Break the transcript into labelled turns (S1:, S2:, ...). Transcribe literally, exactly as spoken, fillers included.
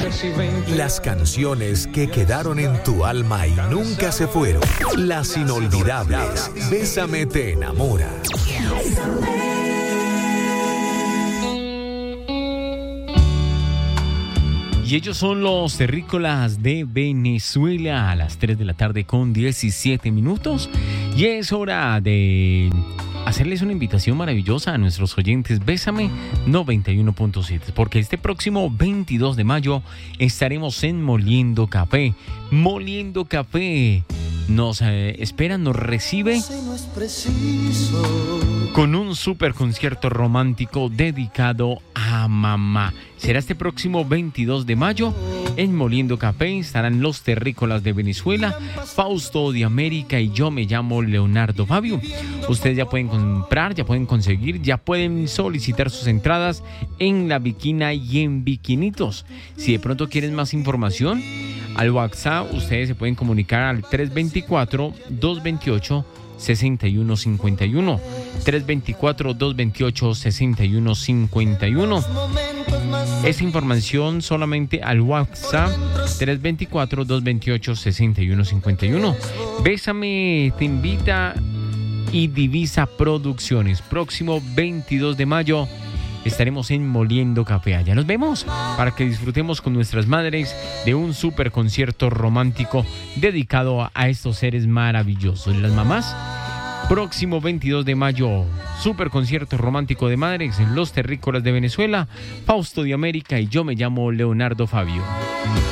S1: Las canciones que quedaron en tu alma y nunca se fueron. Las inolvidables. Bésame te enamora.
S2: Y ellos son los terrícolas de Venezuela a las tres de la tarde con diecisiete minutos. Y es hora de hacerles una invitación maravillosa a nuestros oyentes. Bésame noventa y uno punto siete, porque este próximo veintidós de mayo estaremos en Moliendo Café. Moliendo Café nos eh, espera, nos recibe con un super concierto romántico dedicado a mamá. Será este próximo veintidós de mayo en Moliendo Café. Estarán los terrícolas de Venezuela, Fausto de América y yo me llamo Leonardo Fabio. Ustedes ya pueden comprar, ya pueden conseguir, ya pueden solicitar sus entradas en La Viquina y en Viquinitos. Si de pronto quieren más información, al WhatsApp ustedes se pueden comunicar al tres dos cuatro, dos dos ocho, seis uno cinco uno. tres dos cuatro, dos dos ocho, seis uno cinco uno. Esta información solamente al WhatsApp tres dos cuatro, dos dos ocho, seis uno cinco uno. Bésame te invita y Divisa Producciones. Próximo veintidós de mayo estaremos en Moliendo Café. Allá nos vemos para que disfrutemos con nuestras madres de un super concierto romántico dedicado a, a estos seres maravillosos, las mamás. Próximo veintidós de mayo, super concierto romántico de madres en los terrícolas de Venezuela, Fausto de América y yo me llamo Leonardo Fabio.